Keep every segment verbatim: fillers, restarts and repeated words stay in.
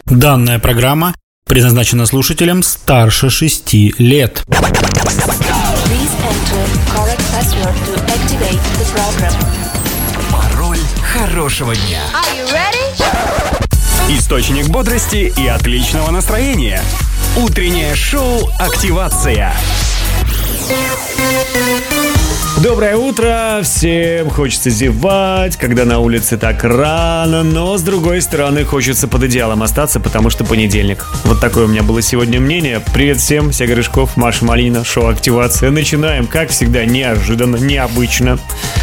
Данная программа предназначена слушателям старше шести лет. Пароль хорошего дня. Источник бодрости и отличного настроения. Утреннее шоу «Активация». Доброе утро! Всем хочется зевать, когда на улице так рано, но с другой стороны хочется под одеялом остаться, потому что понедельник. Вот такое у меня было сегодня мнение. Привет всем, Сега Рыжков, Маша Малина, шоу «Активация». Начинаем, как всегда, неожиданно, необычно.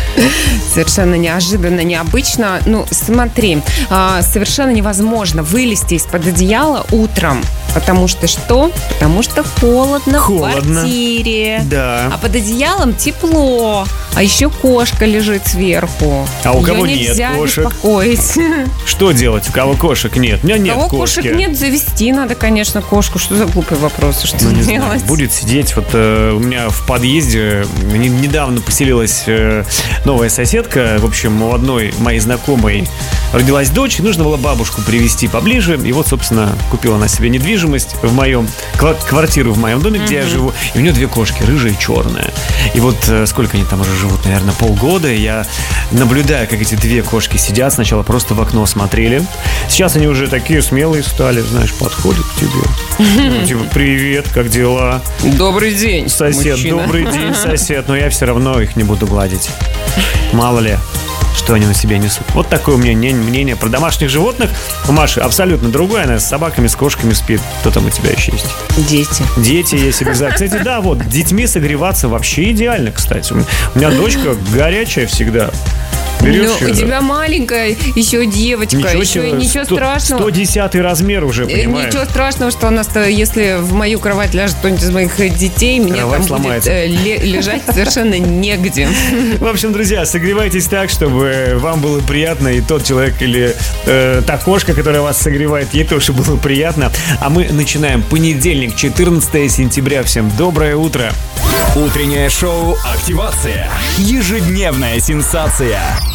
Совершенно неожиданно, необычно. Ну, смотри, совершенно невозможно вылезти из-под одеяла утром. Потому что что? Потому что холодно, холодно. в квартире. Да. А под одеялом тепло. А еще кошка лежит сверху. А у кого Ее нет нельзя кошек? беспокоить. Что делать? У кого кошек нет? У меня нет кошки. У кого кошки. кошек нет, завести надо, конечно, кошку. Что за глупый вопрос? Что ну, не делать? Знаю. Будет сидеть. Вот э, у меня в подъезде не, недавно поселилась э, новая соседка. В общем, у одной моей знакомой родилась дочь. Нужно было бабушку привезти поближе. И вот, собственно, купила она себе недвижимость в моем квартиру в моем доме, где mm-hmm. я живу. И у нее две кошки, рыжая и черная. И вот э, сколько они там уже живут, наверное, полгода. Я наблюдаю, как эти две кошки сидят. Сначала просто в окно смотрели. Сейчас они уже такие смелые стали, знаешь, подходят к тебе. Ну, типа, привет, как дела? Добрый день, сосед. Мужчина. Добрый день, сосед. Но я все равно их не буду гладить. Мало ли, что они на себе несут. Вот такое у меня мнение про домашних животных. У Маши абсолютно другое. Она с собаками, с кошками спит. Кто там у тебя еще есть? Дети. Дети есть обязательно. Кстати, да, вот, детьми согреваться вообще идеально, кстати. У меня дочка горячая всегда. Берешь, ну, у тебя маленькая еще девочка. Ничего, еще себе, ничего сто, страшного. сто десятый размер уже, понимаешь? Ничего страшного, что у нас, если в мою кровать ляжет кто-нибудь из моих детей, мне кровать там сломается. будет э, лежать совершенно негде. В общем, друзья, согревайтесь так, чтобы вам было приятно, и тот человек или э, та кошка, которая вас согревает, ей тоже было приятно. А мы начинаем понедельник, четырнадцатое сентября. Всем доброе утро. Утреннее шоу «Активация». Ежедневная сенсация.